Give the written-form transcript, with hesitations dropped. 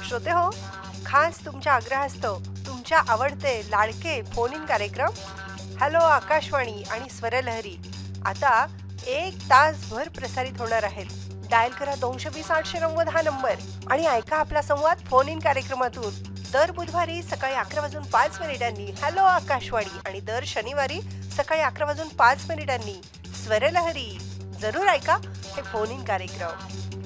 श्रोते हो, खास तुमच्या आग्रहास्तव तुमच्या आवडते लाडके फोन इन कार्यक्रम हॅलो आकाशवाणी आणि स्वरलहरी आता 1 तासभर प्रसारित होणार आहेत. डायल करा 220 890 हा नंबर आणि ऐका आपला संवाद फोन इन कार्यक्रमातून. दर बुधवारी सकाळी 11 वाजून 5 मिनिटांनी हॅलो आकाशवाणी आणि दर शनिवारी सकाळी 11 वाजून 5 मिनिटांनी स्वरलहरी. जरूर ऐका हे फोन इन कार्यक्रम.